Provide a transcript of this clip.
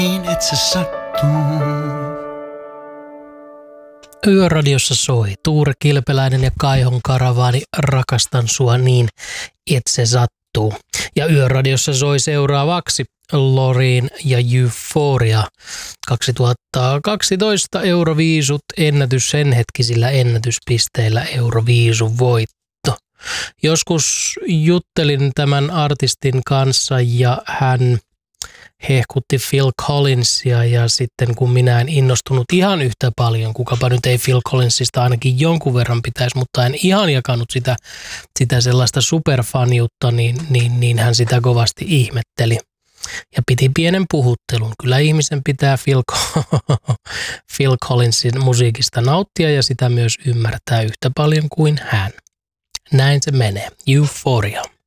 Niin et se sattuu. Yöradiossa soi Tuure Kilpeläinen ja Kaihon Karavaani Rakastan sua niin, et se sattuu. Ja Yöradiossa soi seuraavaksi Loreen ja Euphoria 2012 Euroviisut ennätys sen hetkisillä ennätyspisteillä Euroviisun voitto. Joskus juttelin tämän artistin kanssa ja hän hehkutti Phil Collinsia ja sitten kun minä en innostunut ihan yhtä paljon, kukapa nyt ei Phil Collinsista ainakin jonkun verran pitäisi, mutta en ihan jakanut sitä sellaista superfaniutta, niin hän sitä kovasti ihmetteli ja piti pienen puhuttelun. Kyllä ihmisen pitää Phil Collinsin musiikista nauttia ja sitä myös ymmärtää yhtä paljon kuin hän. Näin se menee. Euphoria.